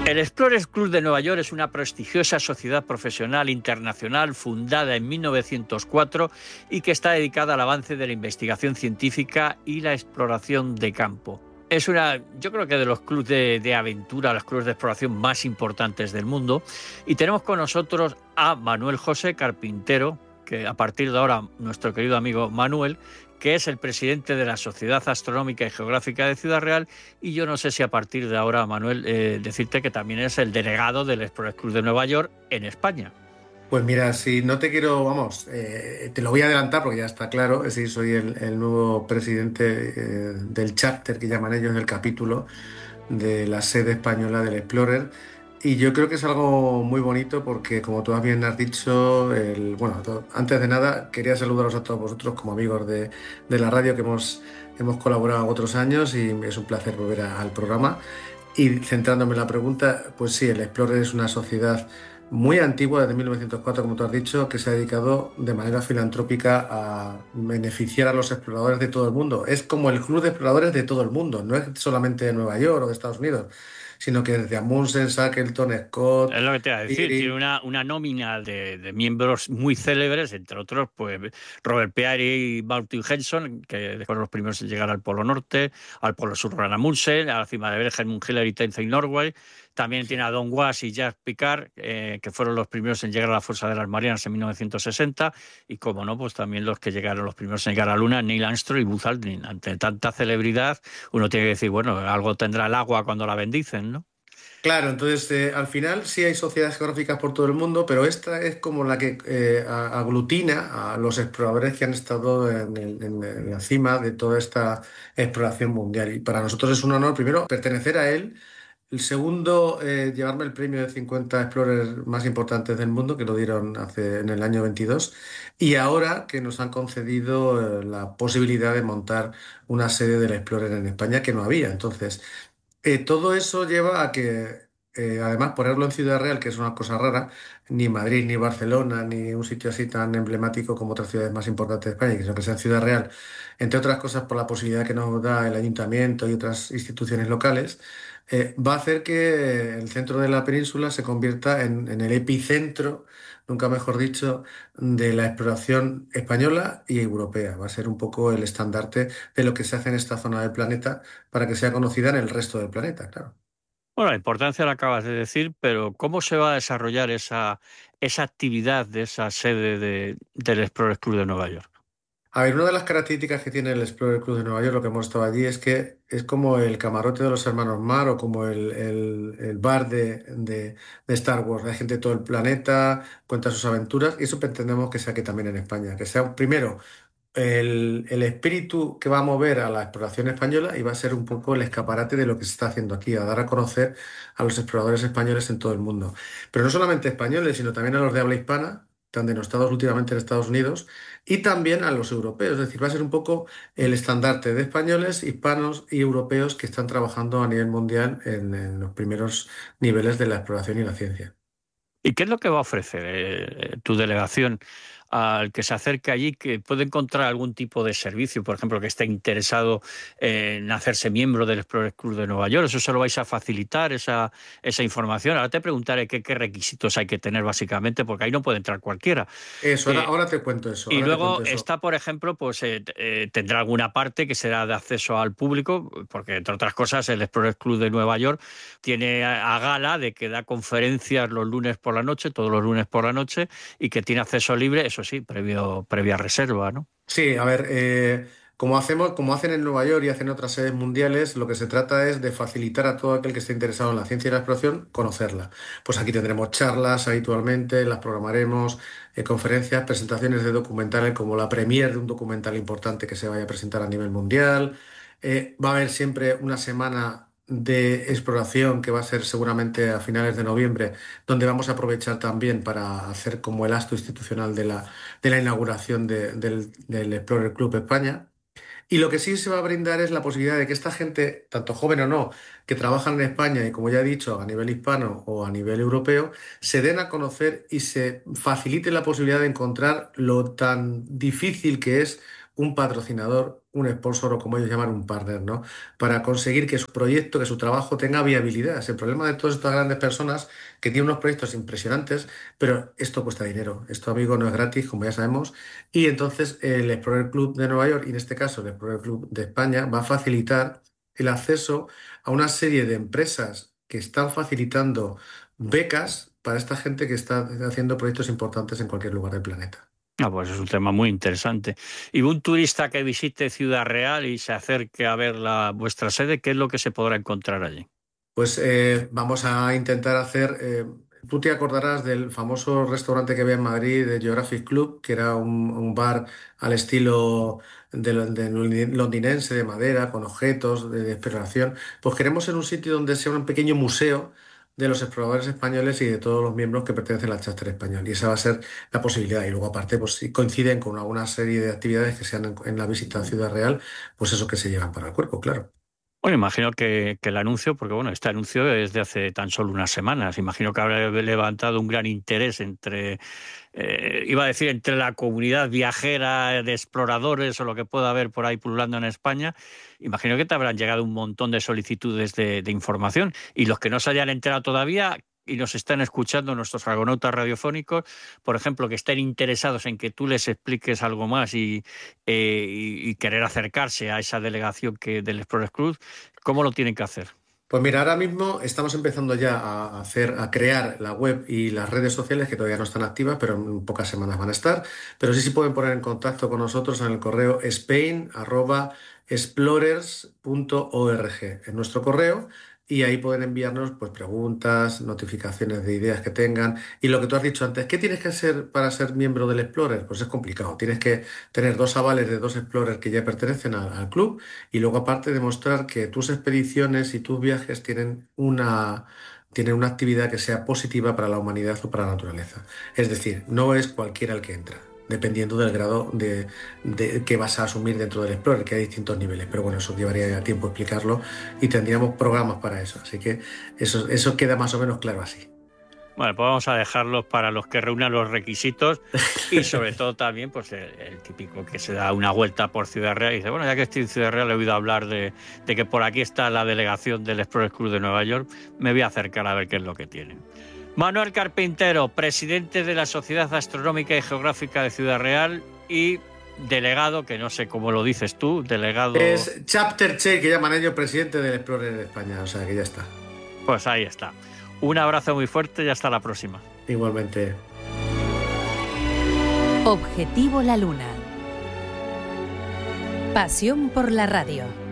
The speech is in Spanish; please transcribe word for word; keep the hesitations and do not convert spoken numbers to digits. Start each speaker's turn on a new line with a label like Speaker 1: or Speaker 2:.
Speaker 1: El Explorers Club de Nueva York es una prestigiosa sociedad profesional internacional fundada en mil novecientos cuatro y que está dedicada al avance de la investigación científica y la exploración de campo. Es una, yo creo que de los clubes de, de aventura, los clubes de exploración más importantes del mundo. Y tenemos con nosotros a Manuel José Carpintero, que a partir de ahora nuestro querido amigo Manuel, que es el presidente de la Sociedad Astronómica y Geográfica de Ciudad Real, y yo no sé si a partir de ahora, Manuel, eh, decirte que también es el delegado del Explorers Club de Nueva York en España.
Speaker 2: Pues mira, si no te quiero, vamos, eh, te lo voy a adelantar porque ya está claro, sí, soy el, el nuevo presidente eh, del chapter que llaman ellos, del capítulo de la sede española del Explorer. Y yo creo que es algo muy bonito porque, como tú bien has dicho, el, bueno, to- antes de nada quería saludaros a todos vosotros como amigos de, de la radio que hemos, hemos colaborado otros años y es un placer volver a- al programa. Y centrándome en la pregunta, pues sí, el Explorer es una sociedad muy antigua, desde mil novecientos cuatro, como tú has dicho, que se ha dedicado de manera filantrópica a beneficiar a los exploradores de todo el mundo. Es como el club de exploradores de todo el mundo, no es solamente de Nueva York o de Estados Unidos, sino que desde Amundsen, Shackleton, Scott,
Speaker 1: Es lo que te iba a decir, tiene
Speaker 2: Peary.
Speaker 1: una, una nómina de, de miembros muy célebres, entre otros, pues Robert Peary y Martin Henson, que fueron los primeros en llegar al Polo Norte, al Polo Sur Ran Amundsen, a la cima de Bergen, Mundhiller y Tenzing Norway. También tiene a Don Was y Jacques Picard, eh, que fueron los primeros en llegar a la Fuerza de las Marianas en mil novecientos sesenta, y como no, pues también los que llegaron los primeros en llegar a la Luna, Neil Armstrong y Buzz Aldrin. Ante tanta celebridad, uno tiene que decir, bueno, algo tendrá el agua cuando la bendicen, ¿no?
Speaker 2: Claro, entonces eh, al final sí hay sociedades geográficas por todo el mundo, pero esta es como la que eh, a- aglutina a los exploradores que han estado en, el- en- en la cima de toda esta exploración mundial. Y para nosotros es un honor, primero, pertenecer a él. El segundo, eh, llevarme el premio de cincuenta explorers más importantes del mundo, que lo dieron hace, en el año veintidós. Y ahora que nos han concedido eh, la posibilidad de montar una sede del Explorer en España, que no había. Entonces, eh, todo eso lleva a que, eh, además, ponerlo en Ciudad Real, que es una cosa rara, ni Madrid, ni Barcelona, ni un sitio así tan emblemático como otras ciudades más importantes de España, que sino que sea en Ciudad Real, entre otras cosas por la posibilidad que nos da el ayuntamiento y otras instituciones locales, eh, va a hacer que el centro de la península se convierta en, en el epicentro, nunca mejor dicho, de la exploración española y europea. Va a ser un poco el estandarte de lo que se hace en esta zona del planeta para que sea conocida en el resto del planeta, claro.
Speaker 1: Bueno, la importancia la acabas de decir, pero ¿cómo se va a desarrollar esa, esa actividad de esa sede de, del Explorers Club de Nueva York?
Speaker 2: A ver, una de las características que tiene el Explorer Club de Nueva York, lo que hemos estado allí, es que es como el camarote de los hermanos Mar o como el, el- el bar de, de- de Star Wars. Hay gente de todo el planeta, cuenta sus aventuras y eso pretendemos que sea aquí también en España. Que sea, primero, el, el espíritu que va a mover a la exploración española y va a ser un poco el escaparate de lo que se está haciendo aquí, a dar a conocer a los exploradores españoles en todo el mundo. Pero no solamente españoles, sino también a los de habla hispana, tan denostados últimamente en Estados Unidos, y también a los europeos. Es decir, va a ser un poco el estandarte de españoles, hispanos y europeos que están trabajando a nivel mundial en, en los primeros niveles de la exploración y la ciencia.
Speaker 1: ¿Y qué es lo que va a ofrecer eh, tu delegación al que se acerque allí, que puede encontrar algún tipo de servicio, por ejemplo, que esté interesado en hacerse miembro del Explorers Club de Nueva York? ¿Eso se lo vais a facilitar, esa, esa información? Ahora te preguntaré qué, qué requisitos hay que tener básicamente, porque ahí no puede entrar cualquiera.
Speaker 2: Eso, ahora,
Speaker 1: Eh,
Speaker 2: ahora te cuento eso,
Speaker 1: Y
Speaker 2: ahora te
Speaker 1: luego
Speaker 2: cuento eso.
Speaker 1: está, por ejemplo, pues eh, t- eh, tendrá alguna parte que será de acceso al público, porque entre otras cosas el Explorers Club de Nueva York tiene a, a gala de que da conferencias los lunes por la noche, todos los lunes por la noche, y que tiene acceso libre, eso sí, previo, previa reserva, ¿no?
Speaker 2: Sí, a ver, eh, como hacemos, como hacen en Nueva York y hacen otras sedes mundiales, lo que se trata es de facilitar a todo aquel que esté interesado en la ciencia y la exploración conocerla. Pues aquí tendremos charlas habitualmente, las programaremos, eh, conferencias, presentaciones de documentales como la premier de un documental importante que se vaya a presentar a nivel mundial. Eh, va a haber siempre una semana de exploración que va a ser seguramente a finales de noviembre, donde vamos a aprovechar también para hacer como el acto institucional de la de la inauguración de- del, del Explorer Club España. Y lo que sí se va a brindar es la posibilidad de que esta gente, tanto joven o no, que trabajan en España y como ya he dicho, a nivel hispano o a nivel europeo, se den a conocer y se facilite la posibilidad de encontrar lo tan difícil que es un patrocinador, un sponsor o como ellos llaman un partner, ¿no? Para conseguir que su proyecto, que su trabajo tenga viabilidad. Es el problema de todas estas grandes personas que tienen unos proyectos impresionantes, pero esto cuesta dinero. Esto, amigo, no es gratis, como ya sabemos. Y entonces el Explorer Club de Nueva York, y en este caso el Explorer Club de España, va a facilitar el acceso a una serie de empresas que están facilitando becas para esta gente que está haciendo proyectos importantes en cualquier lugar del planeta.
Speaker 1: Ah, pues es un tema muy interesante. Y un turista que visite Ciudad Real y se acerque a ver la, vuestra sede, ¿qué es lo que se podrá encontrar allí?
Speaker 2: Pues eh, vamos a intentar hacer. Eh, tú te acordarás del famoso restaurante que había en Madrid, de Geographic Club, que era un, un bar al estilo de, lo- de londinense, de madera, con objetos de, de exploración. Pues queremos ser un sitio donde sea un pequeño museo de los exploradores españoles y de todos los miembros que pertenecen al Cháster español. Y esa va a ser la posibilidad. Y luego, aparte, pues si coinciden con alguna serie de actividades que sean en, en la visita a Ciudad Real, pues eso que se llevan para el cuerpo, claro.
Speaker 1: Bueno, imagino que, que el anuncio, porque bueno, este anuncio es de hace tan solo unas semanas, imagino que habrá levantado un gran interés entre, eh, iba a decir, entre la comunidad viajera de exploradores o lo que pueda haber por ahí pululando en España. Imagino que te habrán llegado un montón de solicitudes de, de información y los que no se hayan enterado todavía y nos están escuchando nuestros argonautas radiofónicos, por ejemplo, que estén interesados en que tú les expliques algo más y, eh, y, y querer acercarse a esa delegación que del Explorers Club, ¿cómo lo tienen que hacer?
Speaker 2: Pues mira, ahora mismo estamos empezando ya a hacer, a crear la web y las redes sociales que todavía no están activas, pero en pocas semanas van a estar. Pero sí se pueden poner en contacto con nosotros en el correo spain arroba explorers punto org. Es nuestro correo y ahí pueden enviarnos pues preguntas, notificaciones de ideas que tengan. Y lo que tú has dicho antes, ¿qué tienes que hacer para ser miembro del Explorer? Pues es complicado. Tienes que tener dos avales de dos Explorers que ya pertenecen al al club y luego aparte demostrar que tus expediciones y tus viajes tienen una, tienen una actividad que sea positiva para la humanidad o para la naturaleza. Es decir, no es cualquiera el que entra, dependiendo del grado de, de que vas a asumir dentro del Explorer, que hay distintos niveles. Pero bueno, eso llevaría ya tiempo explicarlo y tendríamos programas para eso. Así que eso, eso queda más o menos claro así.
Speaker 1: Bueno, pues vamos a dejarlos para los que reúnan los requisitos y sobre todo también pues el, el típico que se da una vuelta por Ciudad Real y dice, bueno, ya que estoy en Ciudad Real he oído hablar de, de que por aquí está la delegación del Explorers Club de Nueva York, me voy a acercar a ver qué es lo que tienen. Manuel Carpintero, presidente de la Sociedad Astronómica y Geográfica de Ciudad Real y delegado, que no sé cómo lo dices tú, delegado...
Speaker 2: Es Chapter Che, que llaman ellos presidente del Explorer de España, o sea que ya está.
Speaker 1: Pues ahí está. Un abrazo muy fuerte y hasta la próxima.
Speaker 2: Igualmente.
Speaker 3: Objetivo La Luna. Pasión por la radio.